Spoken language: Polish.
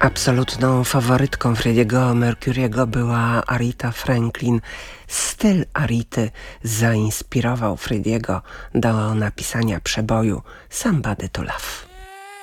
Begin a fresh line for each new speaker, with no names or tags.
Absolutną faworytką Freddie'ego Mercury'ego była Aretha Franklin. Styl Arety zainspirował Freddie'ego do napisania przeboju Somebody to Love.